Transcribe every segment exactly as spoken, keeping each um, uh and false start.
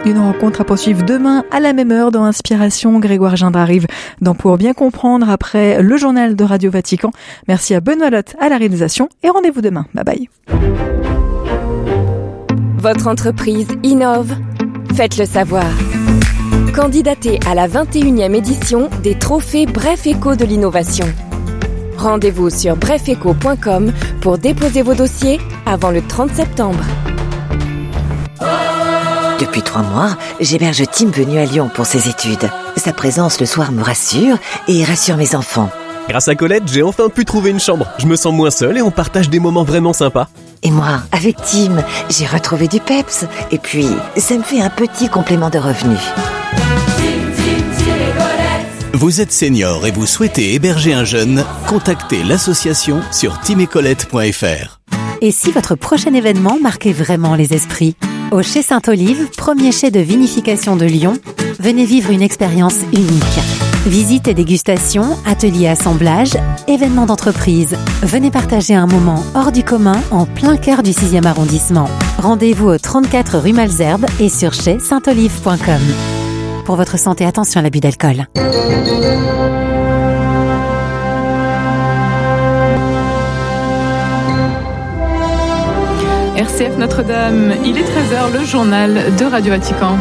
Une rencontre à poursuivre demain à la même heure dans Inspiration. Grégoire Gindre arrive dans Pour bien comprendre après le journal de Radio Vatican. Merci à Benoît Lotte à la réalisation et rendez-vous demain. Bye bye. Votre entreprise innove? Faites-le savoir. Candidatez à la vingt et unième édition des trophées Bref Éco de l'innovation. Rendez-vous sur bref éco point com pour déposer vos dossiers avant le trente septembre. Depuis trois mois, j'héberge Tim venu à Lyon pour ses études. Sa présence le soir me rassure et rassure mes enfants. Grâce à Colette, j'ai enfin pu trouver une chambre. Je me sens moins seul et on partage des moments vraiment sympas. Et moi, avec Tim, j'ai retrouvé du peps. Et puis, ça me fait un petit complément de revenu. Vous êtes senior et vous souhaitez héberger un jeune? Contactez l'association sur tim et colette point f r. Et si votre prochain événement marquait vraiment les esprits? Au Chai Sainte-Olive, premier chai de vinification de Lyon, venez vivre une expérience unique. Visites et dégustations, ateliers assemblage, événements d'entreprise. Venez partager un moment hors du commun en plein cœur du sixième arrondissement. Rendez-vous au trente-quatre rue Malesherbes et sur chai sainte olive point com. Pour votre santé, attention à l'abus d'alcool. R C F Notre-Dame, il est treize heures, le journal de Radio Vatican.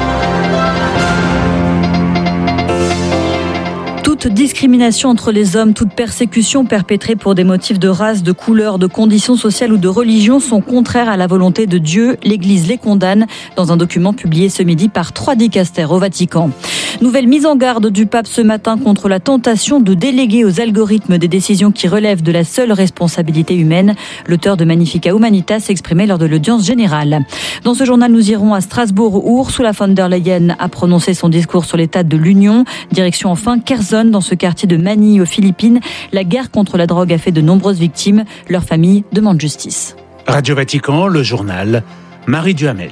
Toute discrimination entre les hommes, toute persécution perpétrée pour des motifs de race, de couleur, de conditions sociales ou de religion sont contraires à la volonté de Dieu. L'Église les condamne dans un document publié ce midi par trois dicastères au Vatican. Nouvelle mise en garde du pape ce matin contre la tentation de déléguer aux algorithmes des décisions qui relèvent de la seule responsabilité humaine. L'auteur de Magnificat Humanitas s'exprimait lors de l'audience générale. Dans ce journal, nous irons à Strasbourg où Ursula von der Leyen a prononcé son discours sur l'état de l'Union. Direction enfin Kherson, dans ce quartier de Manille aux Philippines. La guerre contre la drogue a fait de nombreuses victimes. Leurs familles demandent justice. Radio Vatican, le journal, Marie Duhamel.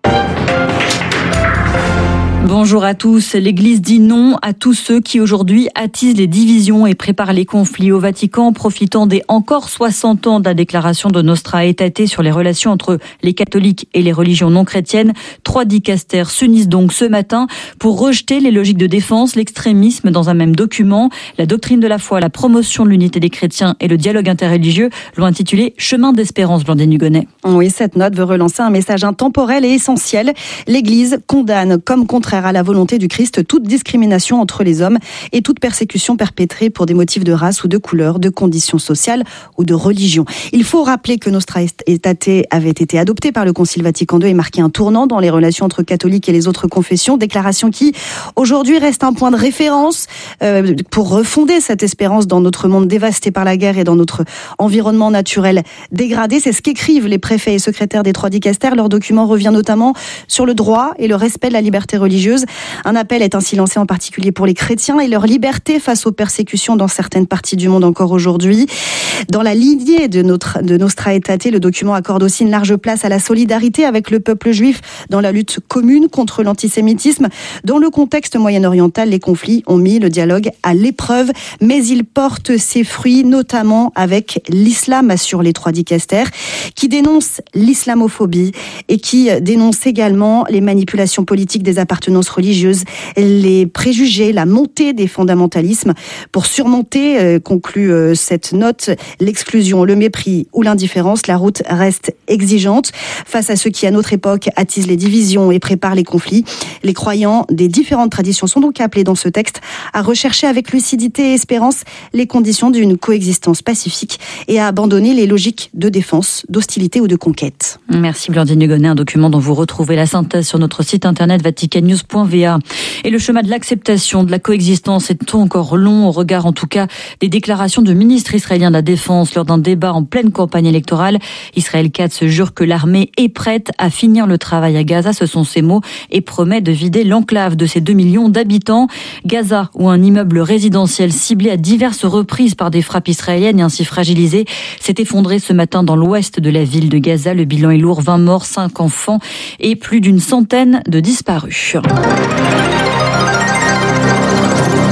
Bonjour à tous. L'Église dit non à tous ceux qui aujourd'hui attisent les divisions et préparent les conflits au Vatican, profitant des encore soixante ans de la déclaration de Nostra Aetate sur les relations entre les catholiques et les religions non chrétiennes. Trois dicastères s'unissent donc ce matin pour rejeter les logiques de défense, l'extrémisme dans un même document. La doctrine de la foi, la promotion de l'unité des chrétiens et le dialogue interreligieux l'ont intitulé Chemin d'espérance, Blandine Hugonnet. Oui, cette note veut relancer un message intemporel et essentiel. L'Église condamne comme contraire à la volonté du Christ toute discrimination entre les hommes et toute persécution perpétrée pour des motifs de race ou de couleur, de conditions sociales ou de religion. Il faut rappeler que Nostra Aetate avait été adoptée par le Concile Vatican deux et marqué un tournant dans les relations entre catholiques et les autres confessions. Déclaration qui, aujourd'hui, reste un point de référence euh, pour refonder cette espérance dans notre monde dévasté par la guerre et dans notre environnement naturel dégradé. C'est ce qu'écrivent les préfets et secrétaires des trois dicastères. Leur document revient notamment sur le droit et le respect de la liberté religieuse. Un appel est ainsi lancé en particulier pour les chrétiens et leur liberté face aux persécutions dans certaines parties du monde encore aujourd'hui. Dans la lignée de, notre, de Nostra Aetate, le document accorde aussi une large place à la solidarité avec le peuple juif dans la lutte commune contre l'antisémitisme. Dans le contexte moyen-oriental, les conflits ont mis le dialogue à l'épreuve, mais il porte ses fruits, notamment avec l'islam, assurent les trois dicastères, qui dénoncent l'islamophobie et qui dénoncent également les manipulations politiques des appartenances religieuses, les préjugés, la montée des fondamentalismes. Pour surmonter, euh, conclut euh, cette note, l'exclusion, le mépris ou l'indifférence, la route reste exigeante. Face à ceux qui, à notre époque, attisent les divisions et préparent les conflits, les croyants des différentes traditions sont donc appelés dans ce texte à rechercher avec lucidité et espérance les conditions d'une coexistence pacifique et à abandonner les logiques de défense, d'hostilité ou de conquête. Merci Blandine Hugonnet, un document dont vous retrouvez la synthèse sur notre site internet vatican news point v a. Et le chemin de l'acceptation de la coexistence est encore long au regard en tout cas des déclarations du ministre israélien de la Défense lors d'un débat en pleine campagne électorale. Israël Katz se jure que l'armée est prête à finir le travail à Gaza, ce sont ses mots, et promet de vider l'enclave de ses deux millions d'habitants. Gaza, où un immeuble résidentiel ciblé à diverses reprises par des frappes israéliennes et ainsi fragilisé, s'est effondré ce matin dans l'ouest de la ville de Gaza. Le bilan est lourd, vingt morts, cinq enfants et plus d'une centaine de disparus.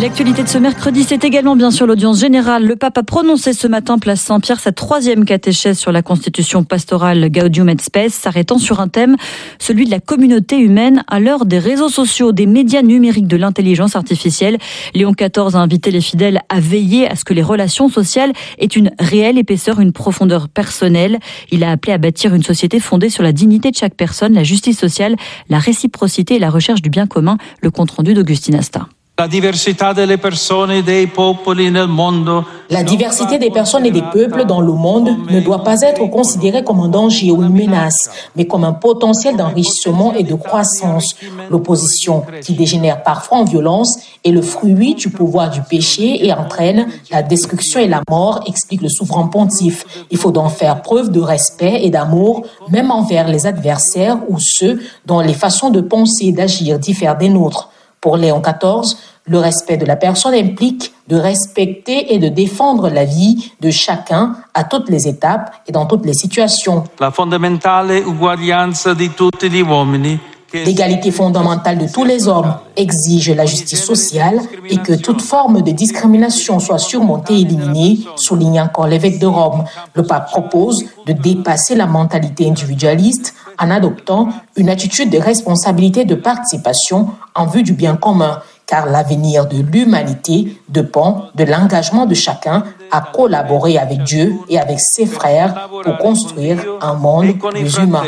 L'actualité de ce mercredi, c'est également bien sûr l'audience générale. Le pape a prononcé ce matin, place Saint-Pierre, sa troisième catéchèse sur la constitution pastorale Gaudium et Spes, s'arrêtant sur un thème, celui de la communauté humaine à l'heure des réseaux sociaux, des médias numériques, de l'intelligence artificielle. Léon quatorze a invité les fidèles à veiller à ce que les relations sociales aient une réelle épaisseur, une profondeur personnelle. Il a appelé à bâtir une société fondée sur la dignité de chaque personne, la justice sociale, la réciprocité et la recherche du bien commun. Le compte-rendu d'Augustin Asta. La diversité des personnes et des peuples nel mondo. La diversité des personnes et des peuples dans le monde ne doit pas être considérée comme un danger ou une menace, mais comme un potentiel d'enrichissement et de croissance. L'opposition, qui dégénère parfois en violence, est le fruit du pouvoir du péché et entraîne la destruction et la mort, explique le souverain pontife. Il faut donc faire preuve de respect et d'amour, même envers les adversaires ou ceux dont les façons de penser et d'agir diffèrent des nôtres. Pour Léon quatorze, le respect de la personne implique de respecter et de défendre la vie de chacun à toutes les étapes et dans toutes les situations. La fondamentale uguaglianza di tutti gli uomini. L'égalité fondamentale de tous les hommes exige la justice sociale et que toute forme de discrimination soit surmontée et éliminée, souligne encore l'évêque de Rome. Le pape propose de dépasser la mentalité individualiste en adoptant une attitude de responsabilité et de participation en vue du bien commun, car l'avenir de l'humanité dépend de l'engagement de chacun à collaborer avec Dieu et avec ses frères pour construire un monde plus humain.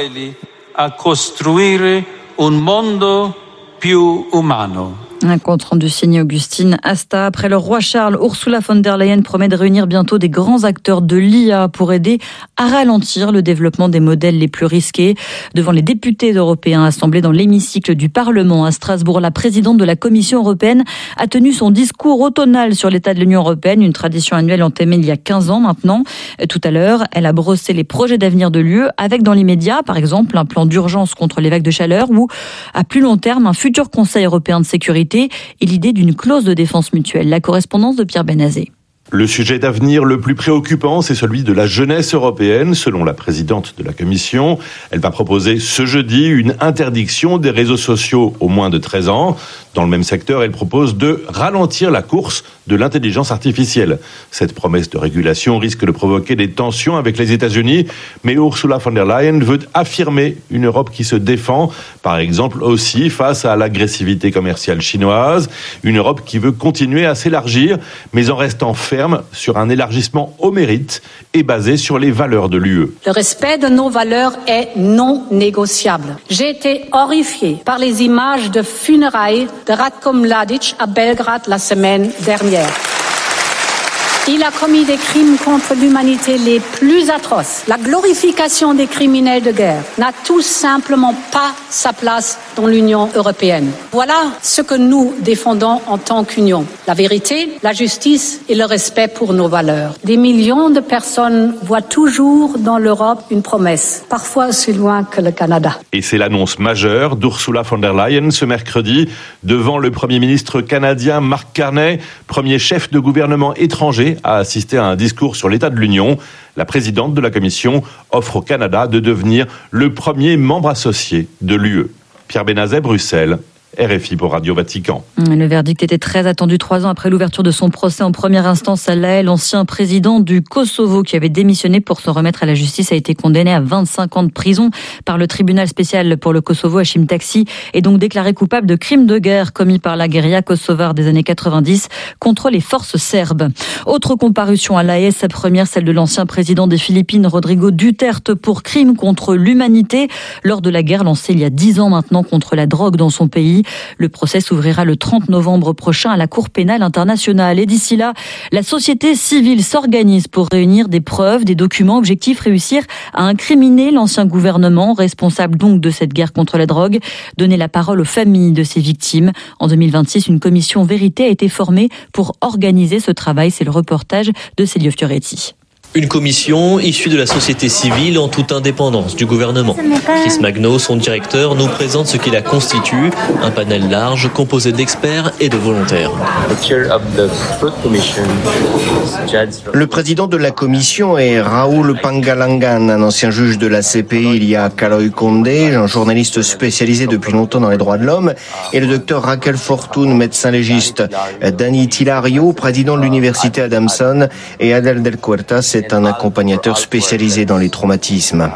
A costruire un mondo più umano. Un compte rendu signé Augustine Asta. Après le roi Charles, Ursula von der Leyen promet de réunir bientôt des grands acteurs de l'I A pour aider à ralentir le développement des modèles les plus risqués. Devant les députés européens assemblés dans l'hémicycle du Parlement à Strasbourg, la présidente de la Commission européenne a tenu son discours automnal sur l'état de l'Union européenne, une tradition annuelle entamée il y a quinze ans maintenant. Tout à l'heure, elle a brossé les projets d'avenir de l'U E avec dans l'immédiat, par exemple, un plan d'urgence contre les vagues de chaleur ou, à plus long terme, un futur Conseil européen de sécurité et l'idée d'une clause de défense mutuelle. La correspondance de Pierre Benazé. Le sujet d'avenir le plus préoccupant, c'est celui de la jeunesse européenne, selon la présidente de la Commission. Elle va proposer ce jeudi une interdiction des réseaux sociaux aux moins de treize ans. Dans le même secteur, elle propose de ralentir la course de l'intelligence artificielle. Cette promesse de régulation risque de provoquer des tensions avec les États-Unis, mais Ursula von der Leyen veut affirmer une Europe qui se défend, par exemple aussi face à l'agressivité commerciale chinoise, une Europe qui veut continuer à s'élargir, mais en restant ferme sur un élargissement au mérite et basé sur les valeurs de l'U E. Le respect de nos valeurs est non négociable. J'ai été horrifiée par les images de funérailles de Ratko Mladic à Belgrade la semaine dernière. Il a commis des crimes contre l'humanité les plus atroces. La glorification des criminels de guerre n'a tout simplement pas sa place dans l'Union européenne. Voilà ce que nous défendons en tant qu'Union. La vérité, la justice et le respect pour nos valeurs. Des millions de personnes voient toujours dans l'Europe une promesse, parfois aussi loin que le Canada. Et c'est l'annonce majeure d'Ursula von der Leyen ce mercredi devant le Premier ministre canadien Mark Carney, premier chef de gouvernement étranger à assister à un discours sur l'état de l'Union. La présidente de la Commission offre au Canada de devenir le premier membre associé de l'U E. Pierre Benazet, Bruxelles. R F I pour Radio Vatican. Le verdict était très attendu trois ans après l'ouverture de son procès en première instance à La Haye. L'ancien président du Kosovo qui avait démissionné pour se remettre à la justice a été condamné à vingt-cinq ans de prison par le tribunal spécial pour le Kosovo, Hashim Taksi, et donc déclaré coupable de crimes de guerre commis par la guérilla kosovare des années quatre-vingt-dix contre les forces serbes. Autre comparution à La Haye, sa première, celle de l'ancien président des Philippines, Rodrigo Duterte, pour crimes contre l'humanité lors de la guerre lancée il y a dix ans maintenant contre la drogue dans son pays. Le procès s'ouvrira le trente novembre prochain à la Cour pénale internationale. Et d'ici là, la société civile s'organise pour réunir des preuves, des documents, objectifs, réussir à incriminer l'ancien gouvernement, responsable donc de cette guerre contre la drogue, donner la parole aux familles de ces victimes. En deux mille vingt-six, une commission vérité a été formée pour organiser ce travail. C'est le reportage de Célio Fioretti. Une commission issue de la société civile en toute indépendance du gouvernement. Chris Magno, son directeur, nous présente ce qui la constitue, un panel large composé d'experts et de volontaires. Le président de la commission est Raoul Pangalangan, un ancien juge de la C P I. Il y a Kaloy Condé, un journaliste spécialisé depuis longtemps dans les droits de l'homme, et le docteur Raquel Fortune, médecin légiste. Danny Tilario, président de l'université Adamson, et Adel Del Cuerta, c'est un accompagnateur spécialisé dans les traumatismes.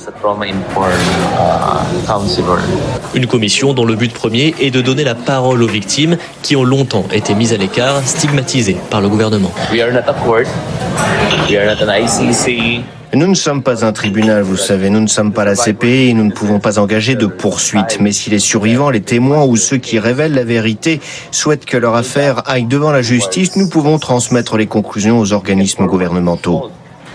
Une commission dont le but premier est de donner la parole aux victimes qui ont longtemps été mises à l'écart, stigmatisées par le gouvernement. Nous ne sommes pas un tribunal, vous savez, nous ne sommes pas la C P I et nous ne pouvons pas engager de poursuite. Mais si les survivants, les témoins ou ceux qui révèlent la vérité souhaitent que leur affaire aille devant la justice, nous pouvons transmettre les conclusions aux organismes gouvernementaux.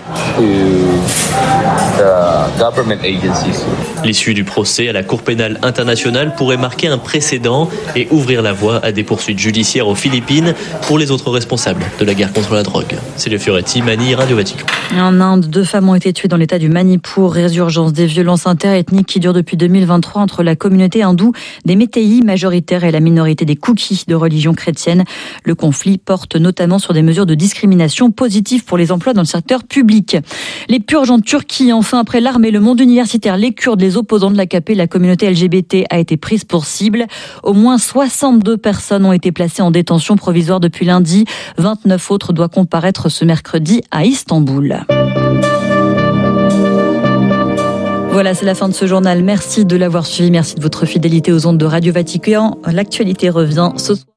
L'issue du procès à la Cour pénale internationale pourrait marquer un précédent et ouvrir la voie à des poursuites judiciaires aux Philippines pour les autres responsables de la guerre contre la drogue. C'est le Fioretti, Mani, Radio Vatican. En Inde, deux femmes ont été tuées dans l'état du Manipur. Résurgence des violences interethniques qui durent depuis deux mille vingt-trois entre la communauté hindoue des Météis majoritaires et la minorité des Kooks de religion chrétienne. Le conflit porte notamment sur des mesures de discrimination positives pour les emplois dans le secteur public. Les purges en Turquie, enfin, après l'armée, le monde universitaire, les Kurdes, les opposants de l'A K P, la communauté L G B T a été prise pour cible. Au moins soixante-deux personnes ont été placées en détention provisoire depuis lundi. vingt-neuf autres doivent comparaître ce mercredi à Istanbul. Voilà, c'est la fin de ce journal. Merci de l'avoir suivi. Merci de votre fidélité aux ondes de Radio Vatican. L'actualité revient ce soir.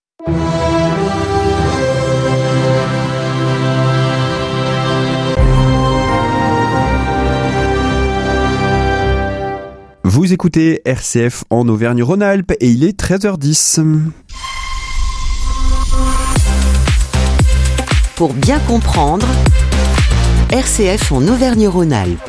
Vous écoutez R C F en Auvergne-Rhône-Alpes et il est treize heures dix. Pour bien comprendre, R C F en Auvergne-Rhône-Alpes.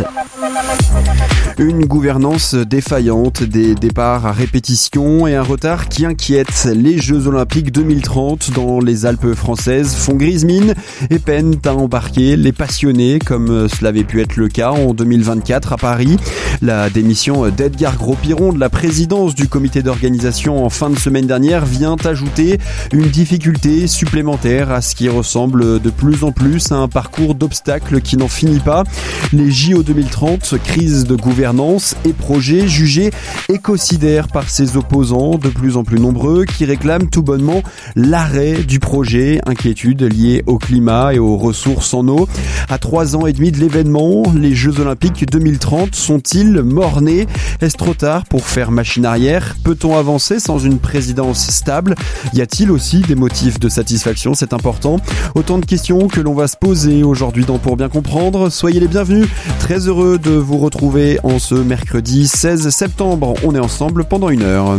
Une gouvernance défaillante, des départs à répétition et un retard qui inquiète. Les Jeux Olympiques deux mille trente dans les Alpes françaises font grise mine et peinent à embarquer les passionnés comme cela avait pu être le cas en deux mille vingt-quatre à Paris. La démission d'Edgar Gros-Piron de la présidence du comité d'organisation en fin de semaine dernière vient ajouter une difficulté supplémentaire à ce qui ressemble de plus en plus à un parcours d'obstacles qui n'en finit pas. Les J O deux mille trente, crise de gouvernance et projets jugés écocidaires par ses opposants de plus en plus nombreux qui réclament tout bonnement l'arrêt du projet. Inquiétude liée au climat et aux ressources en eau. À trois ans et demi de l'événement, les Jeux Olympiques deux mille trente sont-ils mort-nés ? Est-ce trop tard pour faire machine arrière ? Peut-on avancer sans une présidence stable ? Y a-t-il aussi des motifs de satisfaction ? C'est important. Autant de questions que l'on va se poser aujourd'hui dans Pour bien comprendre. Soyez les bienvenus. Très heureux de vous retrouver en ce mercredi seize septembre. On est ensemble pendant une heure.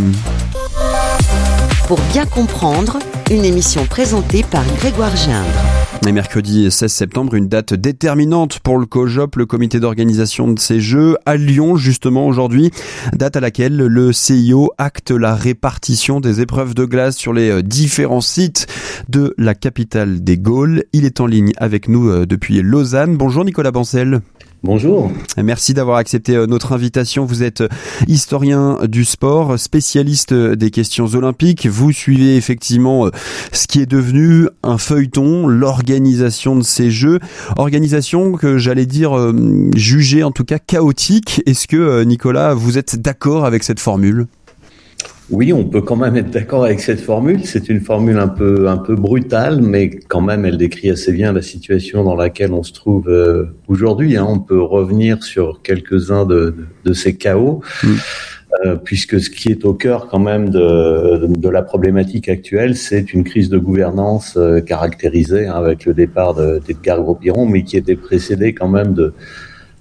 Pour bien comprendre, une émission présentée par Grégoire Gindre. Et mercredi seize septembre, une date déterminante pour le COJOP, le comité d'organisation de ces Jeux, à Lyon justement aujourd'hui, date à laquelle le C I O acte la répartition des épreuves de glace sur les différents sites de la capitale des Gaules. Il est en ligne avec nous depuis Lausanne. Bonjour Nicolas Bancel. Bonjour. Merci d'avoir accepté notre invitation. Vous êtes historien du sport, spécialiste des questions olympiques. Vous suivez effectivement ce qui est devenu un feuilleton, l'organisation de ces Jeux. Organisation que j'allais dire jugée en tout cas chaotique. Est-ce que Nicolas, vous êtes d'accord avec cette formule ? Oui, on peut quand même être d'accord avec cette formule. C'est une formule un peu un peu brutale, mais quand même, elle décrit assez bien la situation dans laquelle on se trouve euh, aujourd'hui. Hein. On peut revenir sur quelques-uns de, de, de ces chaos, mmh. euh, puisque ce qui est au cœur quand même de, de, de la problématique actuelle, c'est une crise de gouvernance euh, caractérisée hein, avec le départ de, d'Edgar Gros-Piron, mais qui était précédée quand même de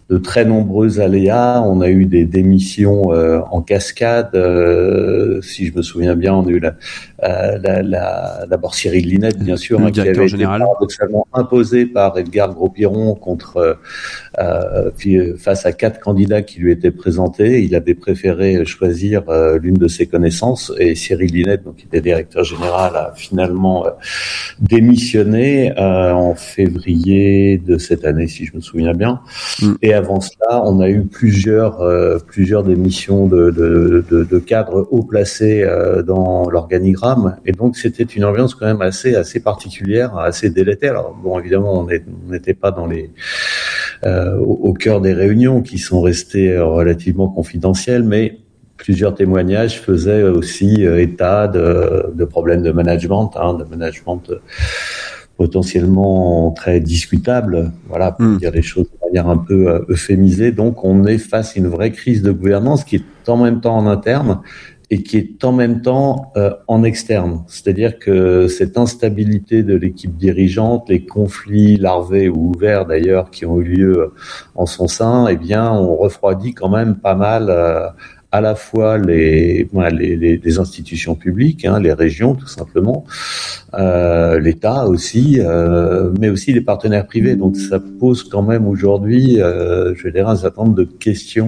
de très nombreux aléas. On a eu des démissions euh, en cascade. Euh, si je me souviens bien, on a eu la, euh, la, la, d'abord Cyril Linette, bien sûr, hein, qui avait été général. paradoxalement imposé par Edgar Gros-Piron contre euh, puis, face à quatre candidats qui lui étaient présentés. Il avait préféré choisir euh, l'une de ses connaissances, et Cyril Linette, donc qui était directeur général, a finalement euh, démissionné euh, en février de cette année, si je me souviens bien. Mm. Et avant cela, on a eu plusieurs euh, plusieurs démissions de, de, de, de cadres haut placés euh, dans l'organigramme, et donc c'était une ambiance quand même assez assez particulière, assez délétère. Alors bon, évidemment, on n'était pas dans les euh, au, au cœur des réunions qui sont restées relativement confidentielles, mais plusieurs témoignages faisaient aussi euh, état de, de problèmes de management, hein, de management euh, potentiellement très discutable, voilà, pour mmh. dire les choses de manière un peu euh, euphémisée. Donc, on est face à une vraie crise de gouvernance qui est en même temps en interne et qui est en même temps euh, en externe. C'est-à-dire que cette instabilité de l'équipe dirigeante, les conflits larvés ou ouverts d'ailleurs qui ont eu lieu en son sein, eh bien, on refroidit quand même pas mal euh, à la fois les, voilà, les, les, les institutions publiques, hein, les régions tout simplement, euh, l'État aussi, euh, mais aussi les partenaires privés. Donc ça pose quand même aujourd'hui, euh, je vais dire, un certain nombre de questions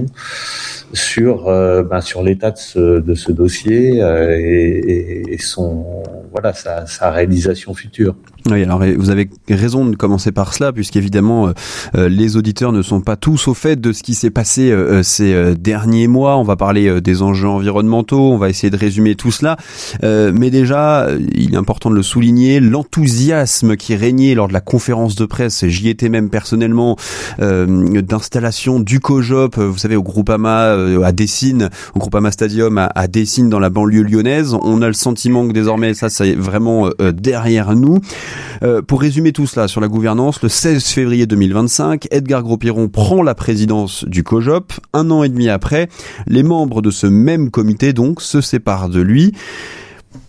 sur euh, ben, sur l'état de ce de ce dossier euh, et, et son voilà sa, sa réalisation future. Oui, alors vous avez raison de commencer par cela, puisqu'évidemment euh, les auditeurs ne sont pas tous au fait de ce qui s'est passé euh, ces euh, derniers mois. On va parler euh, des enjeux environnementaux, on va essayer de résumer tout cela, euh, mais déjà il est important de le souligner, l'enthousiasme qui régnait lors de la conférence de presse, j'y étais même personnellement, euh, d'installation du COJOP, vous savez, au Groupama euh, à Dessines, au Groupama Stadium à, à Dessines dans la banlieue lyonnaise. On a le sentiment que désormais ça c'est vraiment euh, derrière nous. Euh, pour résumer tout cela sur la gouvernance, le seize février deux mille vingt-cinq, Edgar Gros-Piron prend la présidence du COJOP. Un an et demi après, les membres de ce même comité donc se séparent de lui. Pourquoi ?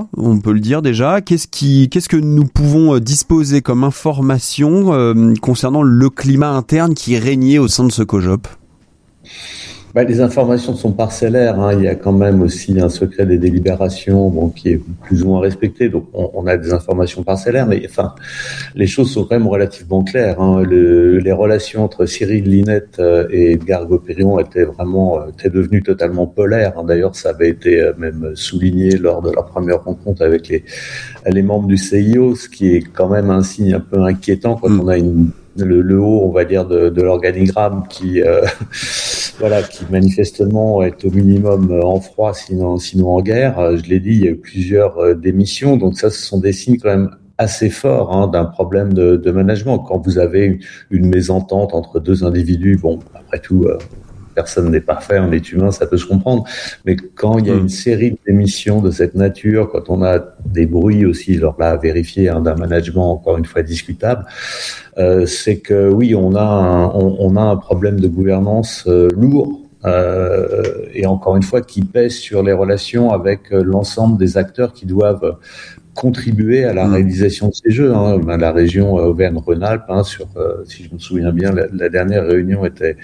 On peut le dire déjà. Qu'est-ce qui, qu'est-ce que nous pouvons disposer comme information euh, concernant le climat interne qui régnait au sein de ce COJOP ? Bah, les informations sont parcellaires, hein. Il y a quand même aussi un secret des délibérations, bon, qui est plus ou moins respecté. Donc, on, on a des informations parcellaires, mais enfin, les choses sont quand même relativement claires, hein. Le, les relations entre Cyril Linette euh, et Edgar Gros-Piron étaient vraiment, euh, étaient devenues totalement polaires, hein. D'ailleurs, ça avait été euh, même souligné lors de leur première rencontre avec les, les membres du C I O, ce qui est quand même un signe un peu inquiétant quand mmh. on a une Le, le haut, on va dire, de, de l'organigramme qui, euh, voilà, qui manifestement est au minimum en froid, sinon, sinon en guerre. Je l'ai dit, il y a eu plusieurs euh, démissions, donc ça, ce sont des signes quand même assez forts, hein, d'un problème de, de management. Quand vous avez une, une mésentente entre deux individus, bon, après tout, euh, personne n'est parfait, on est humain, ça peut se comprendre. Mais quand il y a une série de démissions de cette nature, quand on a des bruits aussi, alors là, à vérifier, hein, d'un management encore une fois discutable, euh, c'est que oui, on a un, on, on a un problème de gouvernance euh, lourd. Euh, et encore une fois, qui pèse sur les relations avec euh, l'ensemble des acteurs qui doivent contribuer à la réalisation de ces jeux, hein. La région euh, Auvergne-Rhône-Alpes, hein, sur, euh, si je me souviens bien, la, la dernière réunion était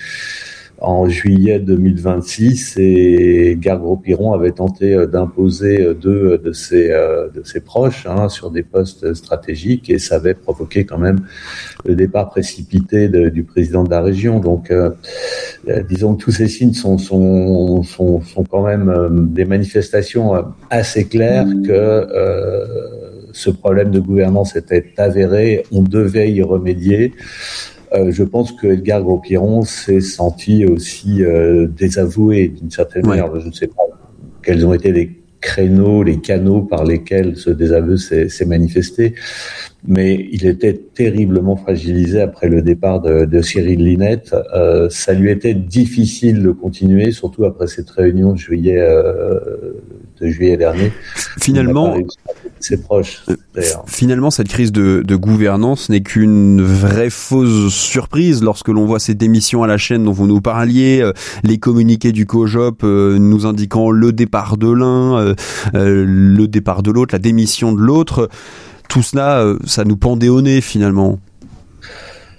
en juillet deux mille vingt-six, et Edgar Gros-Piron avait tenté d'imposer deux de ses, de ses proches, hein, sur des postes stratégiques, et ça avait provoqué quand même le départ précipité de, du président de la région. Donc, euh, disons que tous ces signes sont, sont, sont, sont quand même euh, des manifestations assez claires que euh, ce problème de gouvernance était avéré, on devait y remédier. Euh, je pense que Edgar Gros-Piron s'est senti aussi euh, désavoué d'une certaine ouais. manière. Je ne sais pas quels ont été les créneaux, les canaux par lesquels ce désaveu s'est, s'est manifesté, mais il était terriblement fragilisé après le départ de, de Cyril Linette. Euh, ça lui était difficile de continuer, surtout après cette réunion de juillet, euh, de juillet dernier. Finalement, ses proches. Finalement, cette crise de, de gouvernance n'est qu'une vraie fausse surprise lorsque l'on voit ces démissions à la chaîne dont vous nous parliez, euh, les communiqués du COJOP euh, nous indiquant le départ de l'un, euh, euh, le départ de l'autre, la démission de l'autre. Tout cela, euh, ça nous pendait au nez finalement.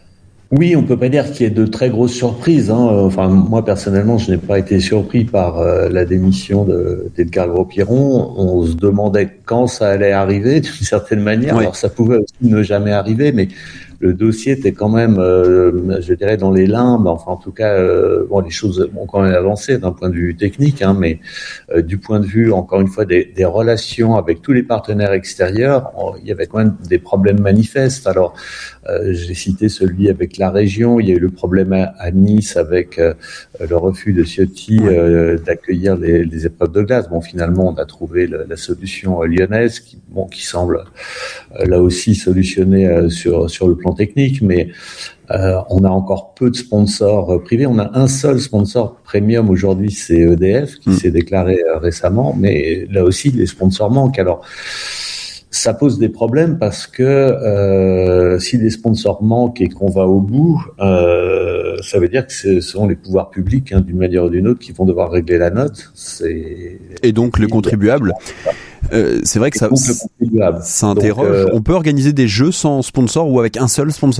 Oui, on peut pas dire qu'il y ait de très grosses surprises. Hein. Enfin, moi personnellement, je n'ai pas été surpris par euh, la démission de, d'Edgar Gros-Piron. On se demandait quand ça allait arriver, d'une certaine manière. Oui. Alors, ça pouvait aussi ne jamais arriver, mais le dossier était quand même, euh, je dirais, dans les limbes. Enfin, en tout cas, euh, bon, les choses ont quand même avancé d'un point de vue technique, hein, mais euh, du point de vue, encore une fois, des, des relations avec tous les partenaires extérieurs, on, il y avait quand même des problèmes manifestes. Alors, euh, j'ai cité celui avec la région. Il y a eu le problème à, à Nice avec euh, le refus de Ciotti euh, d'accueillir les, les épreuves de glace. Bon, finalement, on a trouvé le, la solution lyonnaise, qui, bon, qui semble euh, là aussi solutionnée euh, sur sur le plan technique, mais euh, on a encore peu de sponsors euh, privés. On a un seul sponsor premium aujourd'hui, c'est E D F, qui mmh. s'est déclaré euh, récemment, mais là aussi, les sponsors manquent. Alors, ça pose des problèmes parce que euh, si les sponsors manquent et qu'on va au bout, euh, ça veut dire que ce sont les pouvoirs publics, hein, d'une manière ou d'une autre, qui vont devoir régler la note. C'est... Et donc le contribuable. Euh, c'est vrai que ça, ça interroge. Donc, euh, on peut organiser des jeux sans sponsor ou avec un seul sponsor ?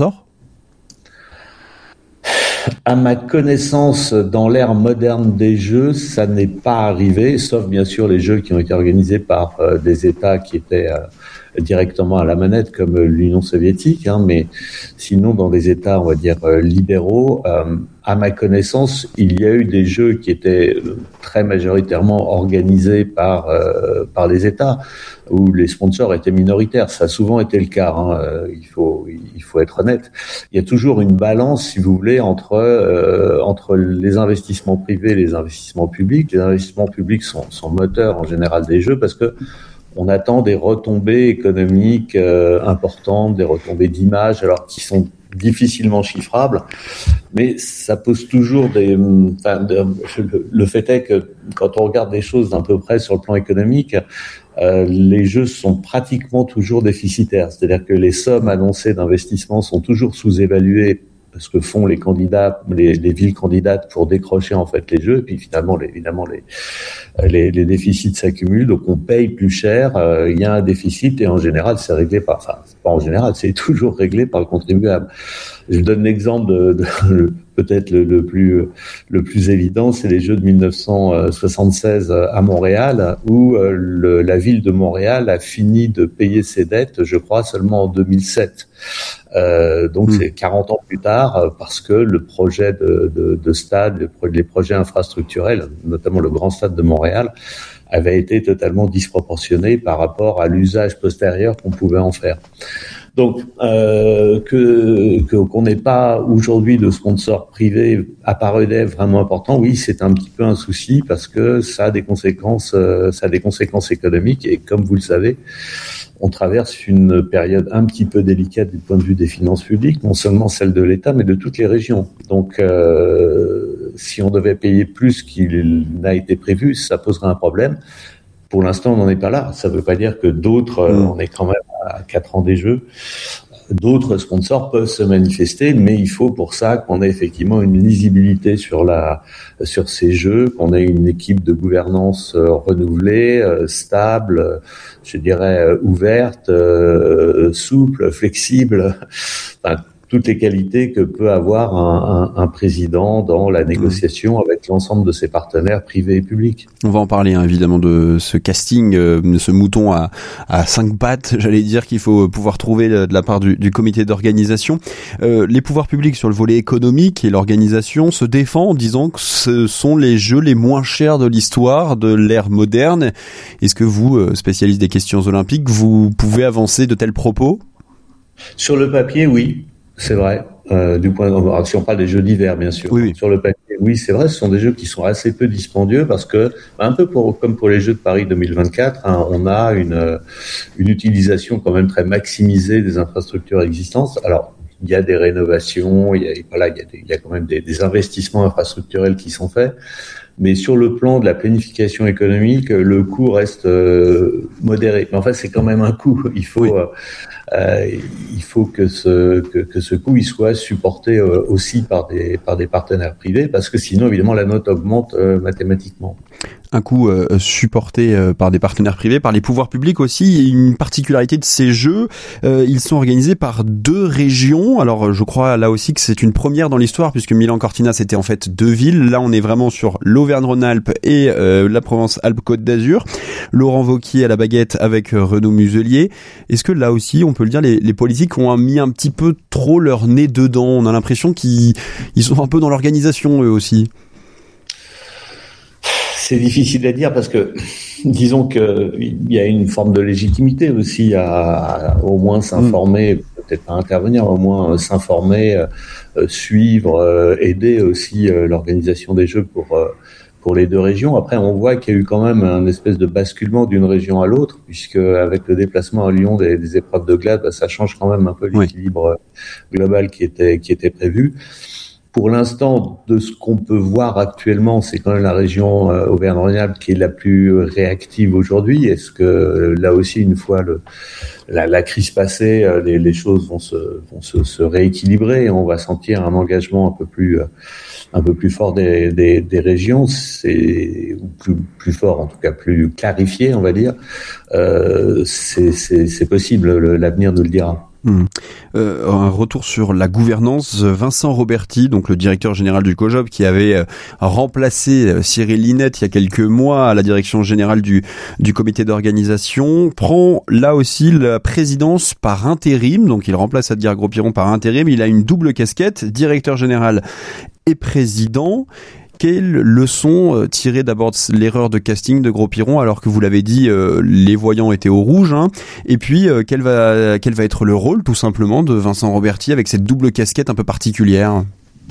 À ma connaissance, dans l'ère moderne des jeux, ça n'est pas arrivé, sauf bien sûr les jeux qui ont été organisés par euh, des États qui étaient euh, directement à la manette, comme l'Union soviétique, hein, mais sinon dans des États, on va dire, euh, libéraux, euh, à ma connaissance, il y a eu des jeux qui étaient très majoritairement organisés par euh, par les États, où les sponsors étaient minoritaires. Ça a souvent été le cas, hein, euh, il faut il faut être honnête. Il y a toujours une balance, si vous voulez, entre euh, entre les investissements privés et les investissements publics. Les investissements publics sont, sont moteurs en général des jeux parce que on attend des retombées économiques euh, importantes, des retombées d'image, alors qui sont difficilement chiffrables, mais ça pose toujours des. Enfin, de, le, le fait est que quand on regarde des choses d'un peu près sur le plan économique, euh, les jeux sont pratiquement toujours déficitaires. C'est-à-dire que les sommes annoncées d'investissement sont toujours sous-évaluées. Ce que font les candidats, les, les villes candidates pour décrocher en fait les jeux, et puis finalement, les, évidemment, les, les, les déficits s'accumulent, donc on paye plus cher. Euh, il y a un déficit et en général, c'est réglé par, enfin, c'est pas en général, c'est toujours réglé par le contribuable. Je donne l'exemple de, de, de peut-être le, le plus le plus évident, c'est les Jeux de dix-neuf cent soixante-seize à Montréal, où euh, le, la ville de Montréal a fini de payer ses dettes, je crois, seulement en deux mille sept. Euh, donc mmh. c'est quarante ans plus tard, parce que le projet de, de, de stade, les projets infrastructurels, notamment le grand stade de Montréal, avait été totalement disproportionné par rapport à l'usage postérieur qu'on pouvait en faire. Donc, euh, que, que qu'on n'ait pas aujourd'hui de sponsors privés à part E D F vraiment important, oui, c'est un petit peu un souci parce que ça a des conséquences, euh, ça a des conséquences économiques et comme vous le savez, on traverse une période un petit peu délicate du point de vue des finances publiques, non seulement celle de l'État, mais de toutes les régions. Donc, euh, si on devait payer plus qu'il n'a été prévu, ça poserait un problème. Pour l'instant, on n'en est pas là. Ça ne veut pas dire que d'autres, mmh. on est quand même à quatre ans des Jeux, d'autres sponsors peuvent se manifester, mais il faut pour ça qu'on ait effectivement une lisibilité sur la sur ces Jeux, qu'on ait une équipe de gouvernance euh, renouvelée, euh, stable, euh, je dirais euh, ouverte, euh, souple, flexible. Enfin, toutes les qualités que peut avoir un, un, un président dans la négociation mmh. avec l'ensemble de ses partenaires privés et publics. On va en parler hein, évidemment de ce casting, euh, de ce mouton à, à cinq pattes, j'allais dire qu'il faut pouvoir trouver de la part du, du comité d'organisation. Euh, les pouvoirs publics sur le volet économique et l'organisation se défendent en disant que ce sont les jeux les moins chers de l'histoire de l'ère moderne. Est-ce que vous, spécialiste des questions olympiques, vous pouvez avancer de tels propos ? Sur le papier, oui. C'est vrai. Euh, du point de, si on parle des jeux d'hiver, bien sûr. Oui. Sur le papier, oui, c'est vrai. Ce sont des jeux qui sont assez peu dispendieux parce que, un peu pour, comme pour les Jeux de Paris deux mille vingt-quatre, hein, on a une, une utilisation quand même très maximisée des infrastructures existantes. Alors, il y a des rénovations, il y a, voilà, il y a, des, il y a quand même des, des investissements infrastructurels qui sont faits. Mais sur le plan de la planification économique, le coût reste euh, modéré. Mais en fait, c'est quand même un coût. Il faut, oui. euh, euh, il faut que ce que, que ce coût il soit supporté euh, aussi par des par des partenaires privés, parce que sinon évidemment la note augmente euh, mathématiquement. Un coût euh, supporté euh, par des partenaires privés, par les pouvoirs publics aussi. Et une particularité de ces jeux, euh, ils sont organisés par deux régions. Alors je crois là aussi que c'est une première dans l'histoire, puisque Milan-Cortina c'était en fait deux villes. Là on est vraiment sur l'Auvergne-Rhône-Alpes et euh, la Provence-Alpes-Côte d'Azur. Laurent Wauquiez à la baguette avec euh, Renaud Muselier. Est-ce que là aussi, on peut le dire, les, les politiques ont mis un petit peu trop leur nez dedans? On a l'impression qu'ils ils sont un peu dans l'organisation eux aussi. C'est difficile à dire parce que disons que il y a une forme de légitimité aussi à, à au moins s'informer, mmh. peut-être pas intervenir, au moins euh, s'informer, euh, suivre, euh, aider aussi euh, l'organisation des Jeux pour euh, pour les deux régions. Après, on voit qu'il y a eu quand même un espèce de basculement d'une région à l'autre, puisque avec le déplacement à Lyon des, des épreuves de glade, bah, ça change quand même un peu l'équilibre oui. global qui était qui était prévu. Pour l'instant, de ce qu'on peut voir actuellement, c'est quand même la région euh, Auvergne-Rhône-Alpes qui est la plus réactive aujourd'hui. Est-ce que euh, là aussi, une fois le, la, la crise passée, euh, les, les choses vont se vont se, se rééquilibrer et on va sentir un engagement un peu plus euh, un peu plus fort des, des, des régions, c'est ou plus plus fort, en tout cas plus clarifié, on va dire. Euh, c'est c'est c'est possible. Le, l'avenir nous le dira. Mmh. Euh, un retour sur la gouvernance. Vincent Roberti, donc le directeur général du COJOP, qui avait euh, remplacé euh, Cyril Linette il y a quelques mois à la direction générale du, du comité d'organisation, prend là aussi la présidence par intérim. Donc il remplace Edgar Gros-Piron par intérim. Il a une double casquette, directeur général et président. Quelles leçons tirer d'abord de l'erreur de casting de Gros-Piron, alors que vous l'avez dit, euh, les voyants étaient au rouge, hein, et puis euh, quel va quel va être le rôle tout simplement de Vincent Roberti avec cette double casquette un peu particulière?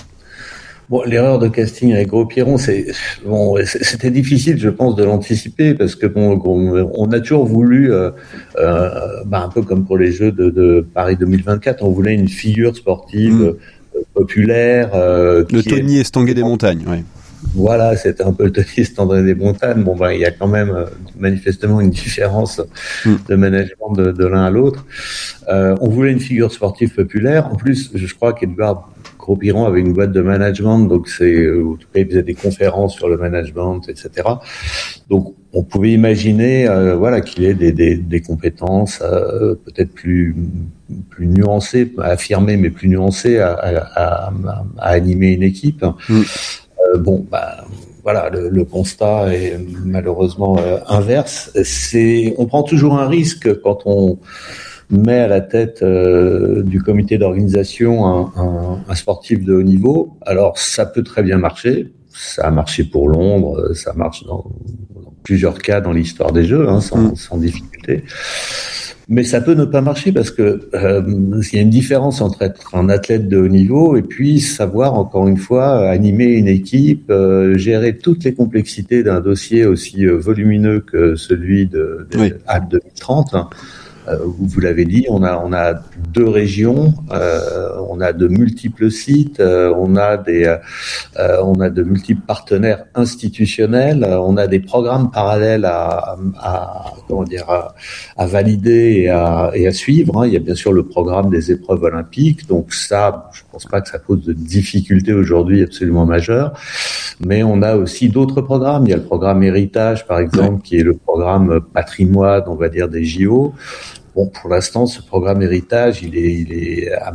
Bon, l'erreur de casting avec Gros-Piron, c'est bon, c'était difficile, je pense, de l'anticiper parce que bon, on a toujours voulu, euh, euh, bah, un peu comme pour les Jeux de, de Paris deux mille vingt-quatre, on voulait une figure sportive mmh. euh, populaire. Euh, le Tony Estanguet des montagnes, oui. Voilà, c'était un peu le Tony Estanguet des montagnes. Bon, ben, il y a quand même euh, manifestement une différence mmh. de management de, de l'un à l'autre. Euh, on voulait une figure sportive populaire. En plus, je crois qu'Edouard Gros-Piron avait une boîte de management, donc c'est, en tout cas, il faisait des conférences sur le management, et cetera. Donc, on pouvait imaginer, euh, voilà, qu'il ait des, des, des compétences euh, peut-être plus plus nuancées, affirmées, mais plus nuancées à, à, à, à animer une équipe. Mmh. Euh, bon, bah, voilà, le, le constat est malheureusement euh, inverse. C'est, on prend toujours un risque quand on met à la tête euh, du comité d'organisation un, un, un sportif de haut niveau. Alors, ça peut très bien marcher. Ça a marché pour Londres, ça marche dans, dans plusieurs cas dans l'histoire des Jeux, hein, sans, mmh. sans difficulté. Mais ça peut ne pas marcher parce que euh, il y a une différence entre être un athlète de haut niveau et puis savoir, encore une fois, animer une équipe, euh, gérer toutes les complexités d'un dossier aussi euh, volumineux que celui de, de oui. Alpes deux mille trente. Euh, vous l'avez dit, on a on a deux régions, euh, on a de multiples sites, euh, on a des euh, on a de multiples partenaires institutionnels, euh, on a des programmes parallèles à, à comment dire à, à valider et à, et à suivre. Hein. Il y a bien sûr le programme des épreuves olympiques, donc ça, je pense pas que ça pose de difficultés aujourd'hui absolument majeures. Mais on a aussi d'autres programmes. Il y a le programme Héritage, par exemple, qui est le programme patrimoine, on va dire, des J O. Bon, pour l'instant, ce programme Héritage, il est, il est